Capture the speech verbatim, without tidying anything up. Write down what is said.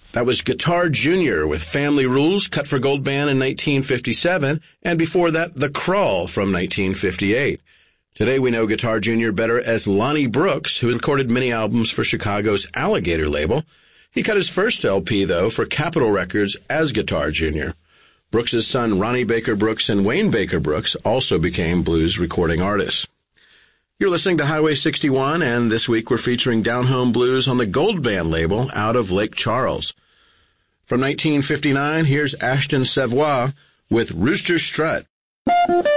That was Guitar Junior with Family Rules, cut for Gold Band in nineteen fifty-seven, and before that, The Crawl from nineteen fifty-eight. Today we know Guitar Junior better as Lonnie Brooks, who recorded many albums for Chicago's Alligator label. He cut his first L P, though, for Capitol Records as Guitar Junior Brooks's son Ronnie Baker Brooks and Wayne Baker Brooks also became blues recording artists. You're listening to Highway sixty-one, and this week we're featuring Down Home Blues on the Gold Band label out of Lake Charles. From nineteen fifty-nine, here's Ashton Savoy with Rooster Strut.